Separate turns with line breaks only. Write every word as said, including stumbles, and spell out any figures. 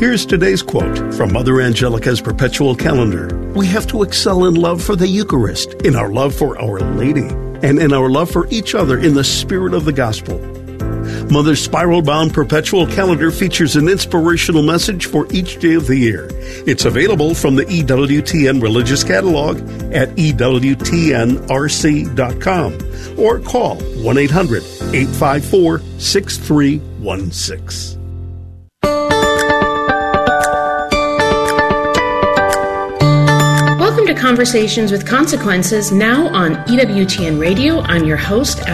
Here's today's quote from Mother Angelica's Perpetual Calendar. We have to excel in love for the Eucharist, in our love for Our Lady, and in our love for each other in the spirit of the gospel. Mother's spiral-bound Perpetual Calendar features an inspirational message for each day of the year. It's available from the E W T N Religious Catalog at E W T N R C dot com or call one eight hundred eight five four six three one six.
Welcome to Conversations with Consequences, now on E W T N Radio. I'm your host,